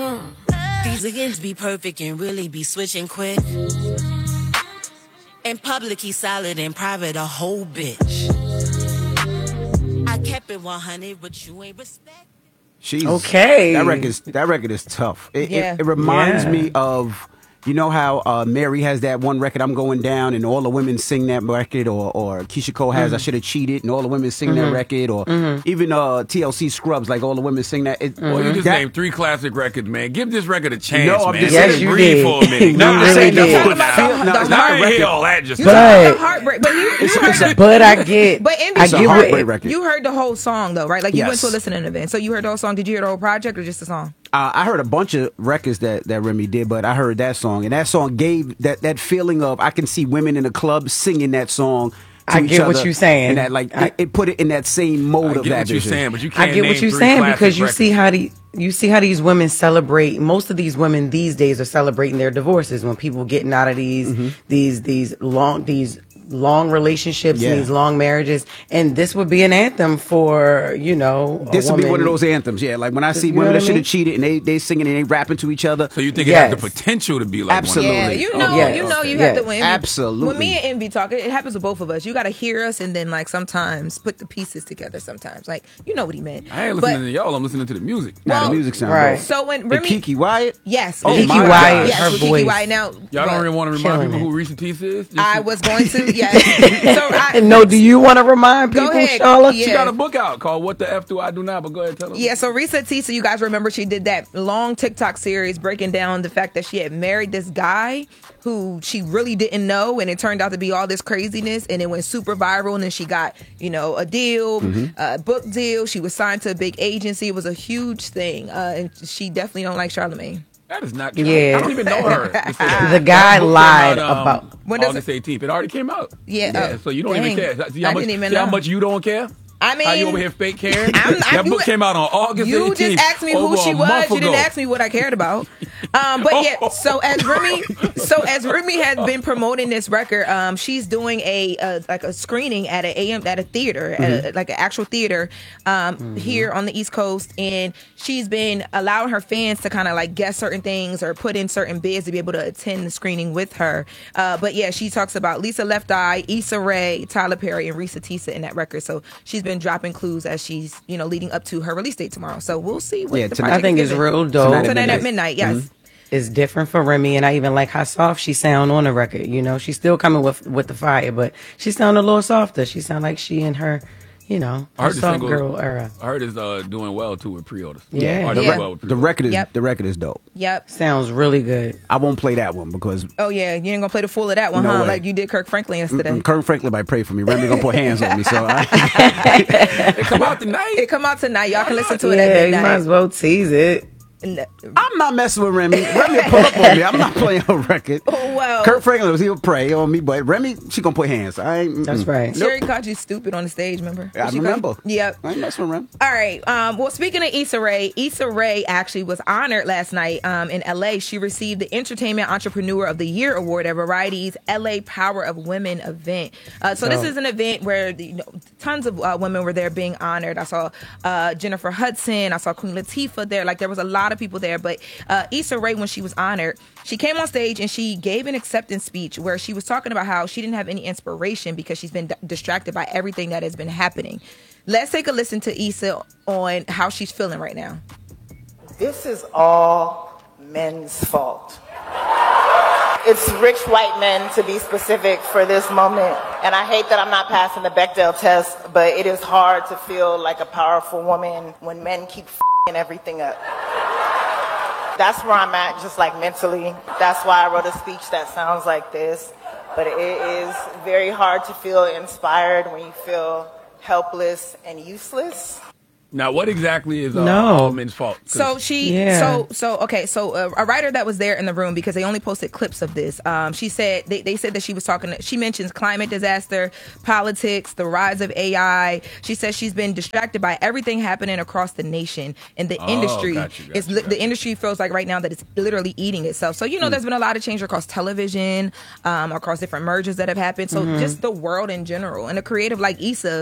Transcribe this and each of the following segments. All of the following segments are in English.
These niggas be perfect and really be switching quick. In public, he's solid. In private, a whole bitch. I kept it 100, but you ain't respect. She's okay. That record is tough. It reminds me of, you know how Mary has that one record, I'm Going Down, and all the women sing that record, or Keisha Cole has I Should Have Cheated, and all the women sing that record, or even TLC Scrubs, like all the women sing that. Well, you just named 3 classic records, man. Give this record a chance, No, I'm man. just saying, you Breathe did. for a minute. You No, really did. I ain't hear all that just You talking about heartbreak, but you heard But I get, But Envy, I It's a get heartbreak what, record. you heard the whole song though, right? Like you went Yes. to a listening event, so you heard the whole song. Did you hear the whole project or just the song? I heard a bunch of records that Remy did, but I heard that song, and that song gave that feeling of I can see women in the club singing that song. I each get what other, you're saying. and that it put it in that same mode I of get that what you're vision. saying, but you can't I get name what you're 3 saying classic because you records. see how these women celebrate. Most of these women these days are celebrating their divorces when people getting out of these long relationships Yeah. and these long marriages, and this would be an anthem for a This would be woman. one of those anthems, yeah. Like when I see You know women what that I should mean? have cheated and they singing and they rapping to each other. So you think it Yes. has the potential to be like Absolutely. one Yeah, of those? you know, Yes. you know, you Yes. have to win. Absolutely. When me and Envy talk, it happens with both of us. You got to hear us and then like sometimes put the pieces together. Sometimes, like you know what he meant. I ain't listening to y'all. I'm listening to the music. Now Well, the music sounds right. dope. So when And Remy, Kiki Wyatt. yes, Oh, Kiki my God. Wyatt, yes, her with voice. Kiki Wyatt. Now, Y'all don't even want to remind Killing people it. who Reese Teeth is? I was going to, yes. So No, do you want to remind Go people, ahead. Charlotte? Yeah. She got a book out called "What the F Do I Do Now?" But go ahead, tell them. Yeah, so Risa Tisa, you guys remember she did that long TikTok series breaking down the fact that she had married this guy who she really didn't know, and it turned out to be all this craziness, and it went super viral, and then she got, a deal, a book deal. She was signed to a big agency. It was a huge thing, and she definitely don't like Charlamagne. That is not true. Yeah. I don't even know her. The guy That book lied came out, about. When does August 18th. It already came out. Yeah. So you don't Dang. even care. See I how much, didn't even see how know. much you don't care? I mean, How you over here fake caring? I'm- That book came out on August 18th. You just asked me who over she a was. month You didn't ago. ask me what I cared about. But yeah, so as Remy has been promoting this record, she's doing a screening at a theater, like an actual theater here on the East Coast, and she's been allowing her fans to kind of like guess certain things or put in certain bids to be able to attend the screening with her. But yeah, she talks about Lisa Left Eye, Issa Rae, Tyler Perry, and Risa Tisa in that record. So she's been dropping clues as she's leading up to her release date tomorrow. So we'll see what the tonight- project I think is it's giving. real dope. Tonight at midnight, yes. It's different for Remy, and I even like how soft she sound on the record. She's still coming with the fire, but she sound a little softer. She sound like she in her, I her heard the soft single, girl era. I heard it's doing well too with pre-orders. Yeah. Or doing Yeah. well with The pre-orders. record is Yep. the record is dope. Yep. Sounds really good. I won't play that one because Oh yeah, you ain't gonna play the full of that one, No huh? way. Like you did Kirk Franklin yesterday. Kirk Franklin might pray for me. Remy gonna put hands on me. So It come out tonight. It come out tonight. Y'all can listen to it Yeah, at you might midnight. as well tease it. I'm not messing with Remy. Remy will pull up on me. I'm not playing her record. Oh, well. Kirk Franklin he'll pray on me, but Remy she gonna put hands. I ain't. That's right. Sherry caught you stupid on the stage, remember? I She remember. caught- Yep. I ain't messing with Remy. All right. Well, speaking of Issa Rae actually was honored last night in LA. She received the Entertainment Entrepreneur of the Year award at Variety's LA Power of Women event. So this is an event where tons of women were there being honored. I saw Jennifer Hudson. I saw Queen Latifah there. Like there was a lot of people there. But Issa Rae, when she was honored, she came on stage and she gave an acceptance speech where she was talking about how she didn't have any inspiration because she's been distracted by everything that has been happening. Let's take a listen to Issa on how she's feeling right now. This is all men's fault. It's rich white men, to be specific, for this moment. And I hate that I'm not passing the Bechdel test, but it is hard to feel like a powerful woman when men keep f***ing everything up. That's where I'm at, just like mentally. That's why I wrote a speech that sounds like this. But it is very hard to feel inspired when you feel helpless and useless. Now, what exactly is No. all men's fault? 'Cause So she, Yeah. a writer that was there in the room because they only posted clips of this. She said they said that she was talking. She mentions climate disaster, politics, the rise of AI. She says she's been distracted by everything happening across the nation, and the industry the industry feels like right now that it's literally eating itself. So there's been a lot of change across television, across different mergers that have happened. So just the world in general, and a creative like Issa.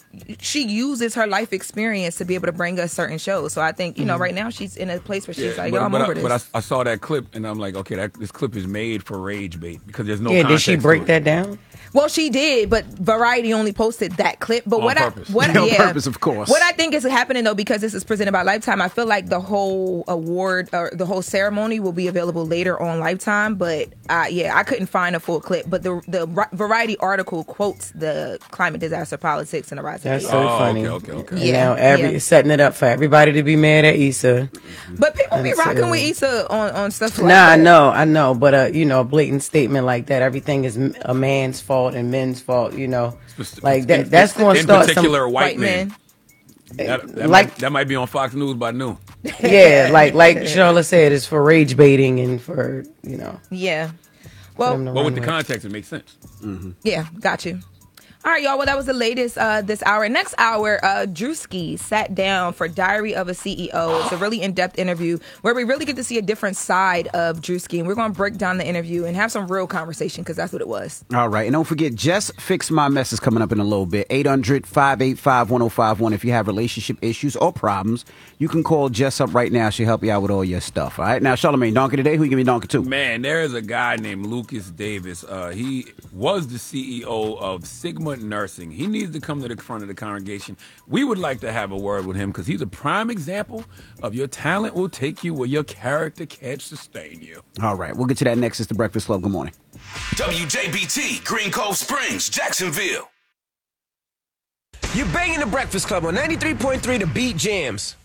she uses her life experience to be able to bring us certain shows. So I think, right now she's in a place where she's like, yo, I'm over this. But I saw that clip and I'm like, okay, this clip is made for rage bait because there's no context. Did she break that down? Well, she did, but Variety only posted that clip. But on purpose, of course. What I think is happening though, because this is presented by Lifetime, I feel like the whole award or the whole ceremony will be available later on Lifetime. But I couldn't find a full clip. But the Variety article quotes the climate disaster politics and the rise. That's so funny. Okay. Yeah, setting it up for everybody to be mad at Issa. But people be rocking with Issa on stuff like that. I know. But a blatant statement like that, everything is a man's fault and men's fault, like that. That's going to start in particular some white men. That might be on Fox News by noon. Yeah, like Charlotte said, it's for rage baiting and for Yeah. Well, but with the context, it makes sense. Mm-hmm. Yeah, got you. All right, y'all. Well, that was the latest this hour. Next hour, Drewski sat down for Diary of a CEO. It's a really in-depth interview where we really get to see a different side of Drewski. And we're going to break down the interview and have some real conversation because that's what it was. All right. And don't forget, Just Fix My Mess is coming up in a little bit. 800-585-1051. If you have relationship issues or problems, you can call Jess up right now. She'll help you out with all your stuff. All right. Now, Charlamagne, donkey today. Who you give me donkey to? Man, there is a guy named Lucas Davis. He was the CEO of Sigma Nursing. He needs to come to the front of the congregation. We would like to have a word with him because he's a prime example of your talent will take you where your character can't sustain you. All right. We'll get to that next. It's the Breakfast Club. Good morning. WJBT, Green Cove Springs, Jacksonville. You're banging the Breakfast Club on 93.3 The Beat Jams.